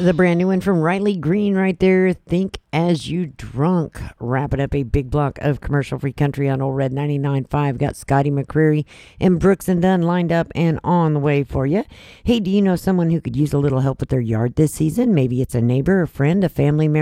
The brand new one from Riley Green right there. Think As You Drunk. Wrapping up a big block of commercial free country on Old Red 99.5. Got Scotty McCreery and Brooks and Dunn lined up and on the way for you. Hey, do you know someone who could use a little help with their yard this season? Maybe it's a neighbor, a friend, a family member.